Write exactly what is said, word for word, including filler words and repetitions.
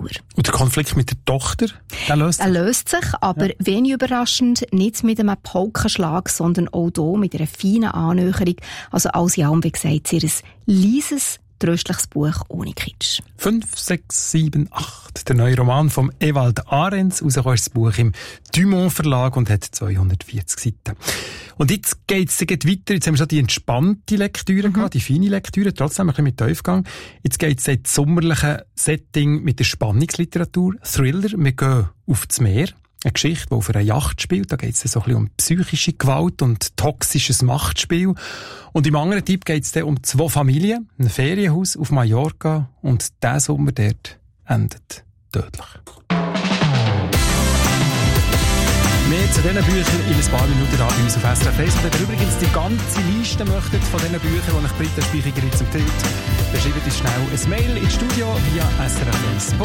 Dauer. Und der Konflikt mit der Tochter, der löst sich? Er löst sich, aber ja. wenig überraschend, nicht mit einem Paukenschlag, sondern auch hier mit einer feinen Annäherung. Also alles in allem, wie gesagt, sehr ein leises, tröstliches Buch ohne Kitsch. fünf, sechs, sieben, acht. Der neue Roman von Ewald Ahrens. Rausgekommen ist das Buch im Dumont Verlag und hat zweihundertvierzig Seiten. Und jetzt geht's weiter. Jetzt haben wir schon die entspannte Lektüre mhm. gehabt, die feine Lektüre, trotzdem ein bisschen mit Tiefgang. Jetzt geht's ins sommerliche Setting mit der Spannungsliteratur. Thriller. Wir gehen auf das Meer. Eine Geschichte, die auf einer Yacht spielt. Da geht es so ein bisschen um psychische Gewalt und toxisches Machtspiel. Und im anderen Typ geht es dann um zwei Familien, ein Ferienhaus auf Mallorca. Und der Sommer dort endet tödlich. Mehr zu diesen Büchern in ein paar Minuten da bei uns auf S R F eins. Und wenn ihr übrigens die ganze Liste möchtet von diesen Büchern, die euch Britta Speichiger jetzt empfiehlt, dann schreibt uns schnell ein Mail ins Studio via S R F eins.